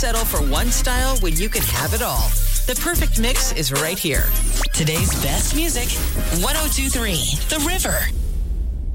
settle for one style when you can have it all? The perfect mix is right here. Today's best music, 102.3 The River.